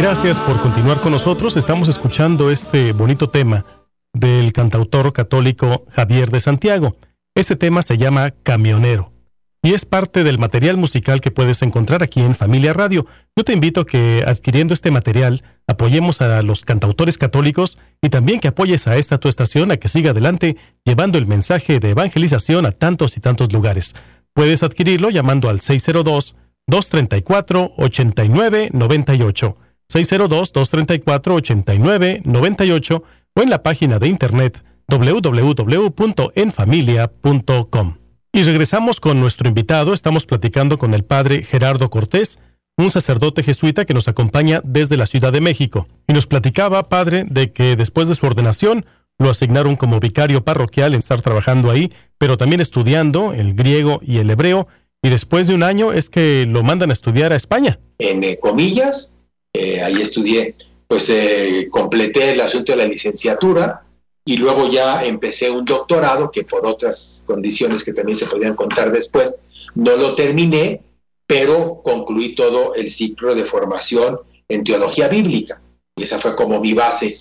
Gracias por continuar con nosotros. Estamos escuchando este bonito tema del cantautor católico Javier de Santiago. Este tema se llama Camionero y es parte del material musical que puedes encontrar aquí en Familia Radio. Yo te invito a que, adquiriendo este material, apoyemos a los cantautores católicos y también que apoyes a esta tu estación a que siga adelante llevando el mensaje de evangelización a tantos y tantos lugares. Puedes adquirirlo llamando al 602-234-8998. 602-234-8998 o en la página de internet www.enfamilia.com. Y regresamos con nuestro invitado. Estamos platicando con el padre Gerardo Cortés, un sacerdote jesuita que nos acompaña desde la Ciudad de México. Y nos platicaba, padre, de que después de su ordenación lo asignaron como vicario parroquial en estar trabajando ahí, pero también estudiando el griego y el hebreo. Y después de un año es que lo mandan a estudiar a España. En comillas, ahí estudié, completé el asunto de la licenciatura y luego ya empecé un doctorado que por otras condiciones que también se podrían contar después, no lo terminé, pero concluí todo el ciclo de formación en teología bíblica. Y esa fue como mi base.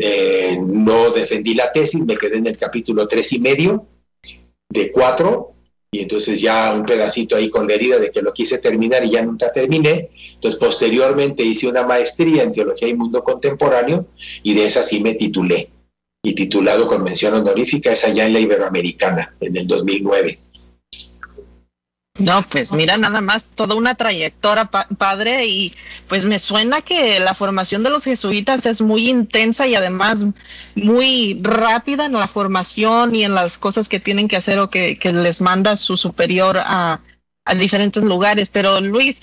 No defendí la tesis, me quedé en el capítulo 3.5 de 4, y entonces ya un pedacito ahí con la herida de que lo quise terminar y ya nunca terminé. Entonces posteriormente hice una maestría en Teología y Mundo Contemporáneo y de esa sí me titulé, y titulado con mención honorífica es allá en la Iberoamericana, en el 2009. No, pues mira, nada más, toda una trayectoria, padre, y pues me suena que la formación de los jesuitas es muy intensa y además muy rápida en la formación y en las cosas que tienen que hacer o que les manda su superior a diferentes lugares. Pero Luis,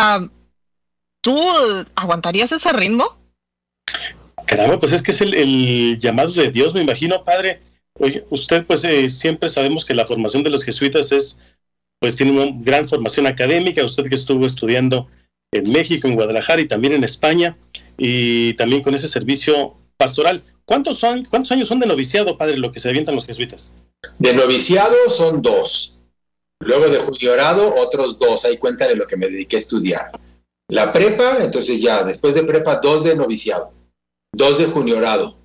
¿tú aguantarías ese ritmo? Caramba, pues es que es el llamado de Dios, me imagino, padre. Oye, usted siempre sabemos que la formación de los jesuitas tiene una gran formación académica. Usted que estuvo estudiando en México, en Guadalajara y también en España, y también con ese servicio pastoral. ¿Cuántos años son de noviciado, padre, lo que se avientan los jesuitas? De noviciado son 2. Luego de juniorado, otros 2. Ahí cuenta de lo que me dediqué a estudiar. La prepa, entonces ya, después de prepa, 2 de noviciado, 2 de juniorado.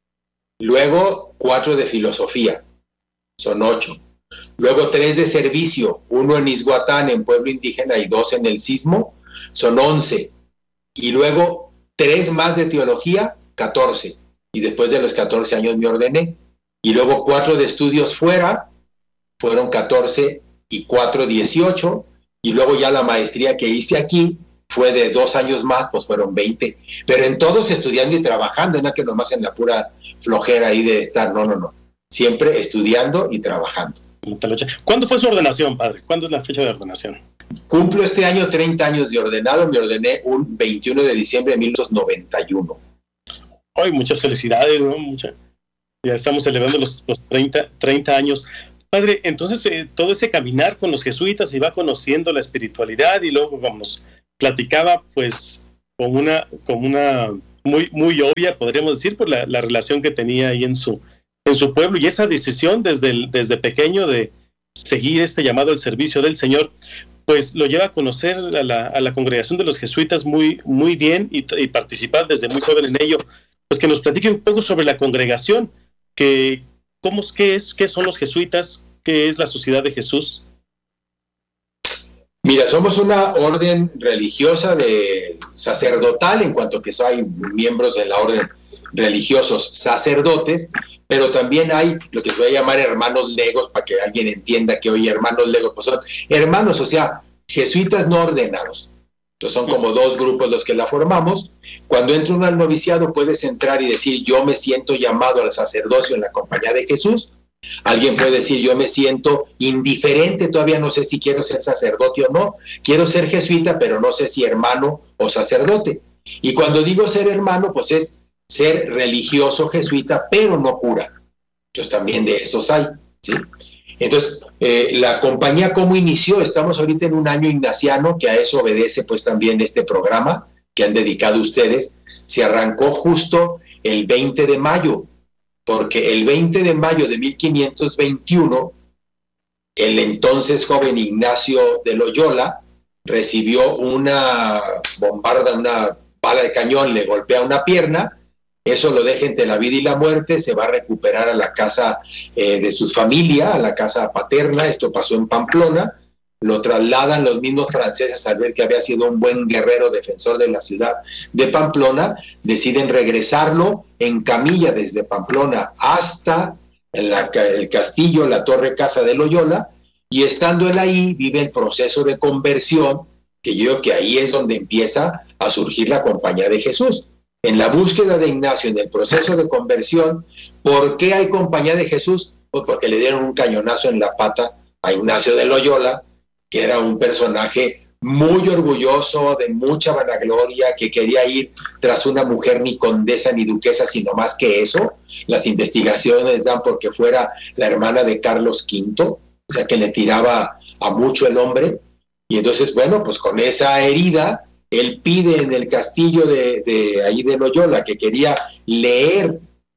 Luego, 4 de filosofía. Son 8. Luego 3 de servicio, 1 en Izhuatán, en pueblo indígena, y 2 en el Sismo, son 11. Y luego 3 más de teología, 14. Y después de los 14 años me ordené. Y luego 4 de estudios fuera, fueron 14, y 4, 18. Y luego ya la maestría que hice aquí fue de 2 años más, pues fueron 20. Pero en todos estudiando y trabajando, no que nomás en la pura flojera ahí de estar, no. Siempre estudiando y trabajando. ¿Cuándo fue su ordenación, padre? ¿Cuándo es la fecha de ordenación? Cumplo este año 30 años de ordenado. Me ordené un 21 de diciembre de 1991. Ay, muchas felicidades, ¿no? Ya estamos celebrando los 30 años. Padre, entonces todo ese caminar con los jesuitas y va conociendo la espiritualidad y luego nos platicaba con una muy, muy obvia, podríamos decir, por la relación que tenía ahí en su pueblo y esa decisión desde pequeño de seguir este llamado al servicio del Señor, pues lo lleva a conocer a la congregación de los jesuitas muy, muy bien y participar desde muy joven en ello. Pues que nos platique un poco sobre la congregación, qué son los jesuitas, qué es la Sociedad de Jesús. Mira, somos una orden religiosa sacerdotal, en cuanto que hay miembros de la orden religiosos sacerdotes, pero también hay lo que se va a llamar hermanos legos, para que alguien entienda que hoy hermanos legos pues son hermanos, o sea, jesuitas no ordenados. Entonces son como 2 grupos los que la formamos. Cuando entra uno al noviciado puedes entrar y decir, yo me siento llamado al sacerdocio en la compañía de Jesús. Alguien puede decir, yo me siento indiferente, todavía no sé si quiero ser sacerdote o no, quiero ser jesuita, pero no sé si hermano o sacerdote. Y cuando digo ser hermano, pues es ser religioso jesuita, pero no cura. Entonces también de estos hay, ¿sí? Entonces, la compañía, ¿cómo inició? Estamos ahorita en un año ignaciano, que a eso obedece pues también este programa que han dedicado ustedes. Se arrancó justo el 20 de mayo, porque el 20 de mayo de 1521, el entonces joven Ignacio de Loyola recibió una bombarda, una bala de cañón le golpea una pierna, eso lo deja entre la vida y la muerte, se va a recuperar a la casa de su familia, a la casa paterna, esto pasó en Pamplona, lo trasladan los mismos franceses al ver que había sido un buen guerrero defensor de la ciudad de Pamplona, deciden regresarlo en camilla desde Pamplona hasta el castillo, la torre casa de Loyola, y estando él ahí vive el proceso de conversión, que yo creo que ahí es donde empieza a surgir la Compañía de Jesús. En la búsqueda de Ignacio, en el proceso de conversión, ¿por qué hay Compañía de Jesús? Pues porque le dieron un cañonazo en la pata a Ignacio de Loyola, que era un personaje muy orgulloso, de mucha vanagloria, que quería ir tras una mujer ni condesa ni duquesa, sino más que eso. Las investigaciones dan porque fuera la hermana de Carlos V, o sea que le tiraba a mucho el hombre. Y entonces, bueno, pues con esa herida, él pide en el castillo de ahí de Loyola, que quería leer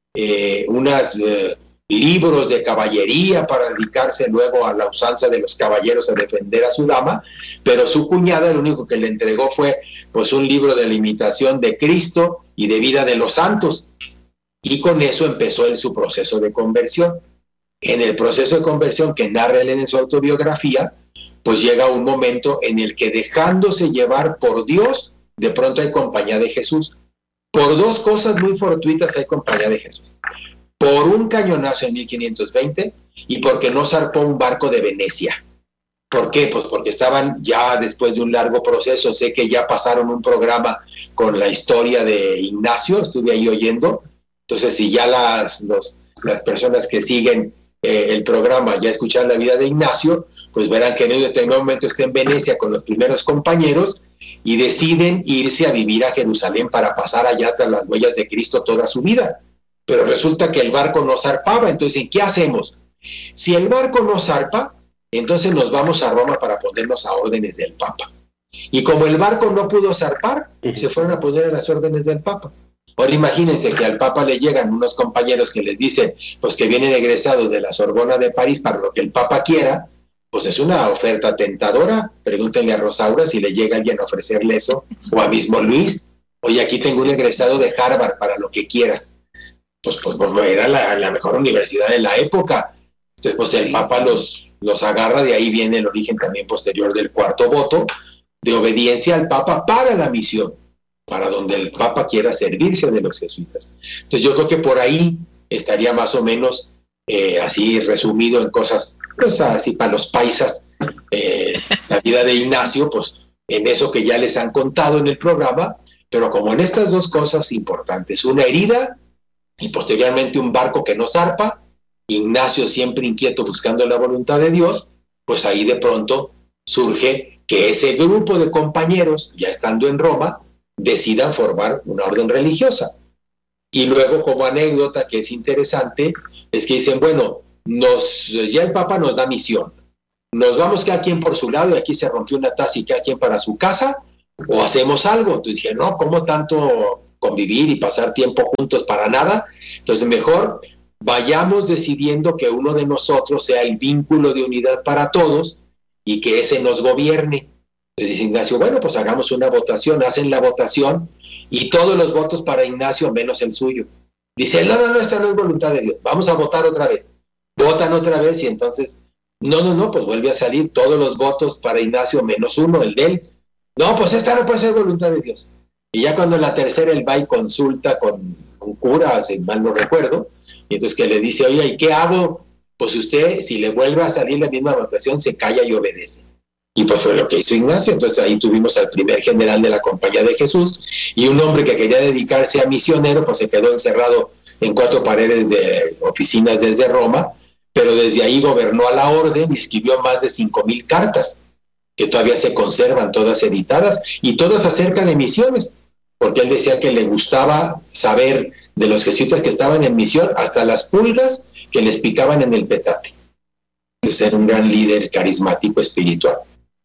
unos libros de caballería para dedicarse luego a la usanza de los caballeros a defender a su dama, pero su cuñada lo único que le entregó fue pues un libro de la imitación de Cristo y de vida de los santos, y con eso empezó su proceso de conversión. En el proceso de conversión que narra él en su autobiografía, pues llega un momento en el que, dejándose llevar por Dios, de pronto hay Compañía de Jesús. Por dos cosas muy fortuitas hay Compañía de Jesús. Por un cañonazo en 1520 y porque no zarpó un barco de Venecia. ¿Por qué? Pues porque estaban ya después de un largo proceso. Sé que ya pasaron un programa con la historia de Ignacio, estuve ahí oyendo. Entonces, si ya las personas que siguen el programa ya escuchan la vida de Ignacio, pues verán que en un determinado momento está en Venecia con los primeros compañeros y deciden irse a vivir a Jerusalén para pasar allá tras las huellas de Cristo toda su vida. Pero resulta que el barco no zarpaba. Entonces, ¿qué hacemos? Si el barco no zarpa, entonces nos vamos a Roma para ponernos a órdenes del Papa. Y como el barco no pudo zarpar, se fueron a poner a las órdenes del Papa. Ahora imagínense que al Papa le llegan unos compañeros que les dicen pues que vienen egresados de la Sorbona de París para lo que el Papa quiera. Pues es una oferta tentadora. Pregúntenle a Rosaura si le llega alguien a ofrecerle eso, o a mismo Luis. Oye, aquí tengo un egresado de Harvard para lo que quieras. Pues era la mejor universidad de la época. Entonces, pues el Papa los agarra, de ahí viene el origen también posterior del cuarto voto, de obediencia al Papa para la misión, para donde el Papa quiera servirse de los jesuitas. Entonces yo creo que por ahí estaría más o menos así resumido en cosas, pues así para los paisas, la vida de Ignacio, pues en eso que ya les han contado en el programa, pero como en estas dos cosas importantes, una herida y posteriormente un barco que no zarpa, Ignacio siempre inquieto buscando la voluntad de Dios, pues ahí de pronto surge que ese grupo de compañeros, ya estando en Roma, decidan formar una orden religiosa. Y luego, como anécdota que es interesante, es que dicen, bueno, ya el Papa nos da misión, nos vamos cada quien por su lado y aquí se rompió una taza y cada quien para su casa, o hacemos algo. Entonces dije, no, ¿cómo tanto convivir y pasar tiempo juntos para nada? Entonces mejor vayamos decidiendo que uno de nosotros sea el vínculo de unidad para todos y que ese nos gobierne. Entonces dice Ignacio, bueno, pues hagamos una votación. Hacen la votación y todos los votos para Ignacio menos el suyo. Dice, no, esta no es voluntad de Dios, vamos a votar otra vez. Votan otra vez y entonces, no, pues vuelve a salir todos los votos para Ignacio menos uno, el de él. No, pues esta no puede ser voluntad de Dios. Y ya cuando en la tercera él va y consulta con un cura, si mal no recuerdo, y entonces que le dice, oye, ¿y qué hago? Pues usted, si le vuelve a salir la misma votación, se calla y obedece. Y pues fue lo que hizo Ignacio. Entonces ahí tuvimos al primer general de la Compañía de Jesús, y un hombre que quería dedicarse a misionero, pues se quedó encerrado en 4 paredes de oficinas desde Roma, pero desde ahí gobernó a la orden y escribió más de 5,000 cartas, que todavía se conservan, todas editadas, y todas acerca de misiones, porque él decía que le gustaba saber de los jesuitas que estaban en misión, hasta las pulgas que les picaban en el petate. Entonces era un gran líder carismático espiritual.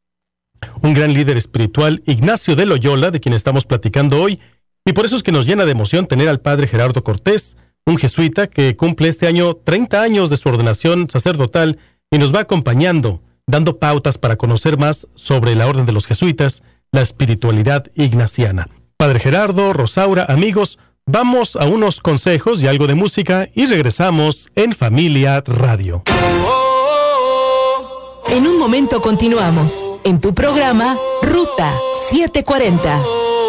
Un gran líder espiritual, Ignacio de Loyola, de quien estamos platicando hoy, y por eso es que nos llena de emoción tener al padre Gerardo Cortés, un jesuita que cumple este año 30 años de su ordenación sacerdotal y nos va acompañando, dando pautas para conocer más sobre la orden de los jesuitas, la espiritualidad ignaciana. Padre Gerardo, Rosaura, amigos, vamos a unos consejos y algo de música y regresamos en Familia Radio. En un momento continuamos en tu programa Ruta 740.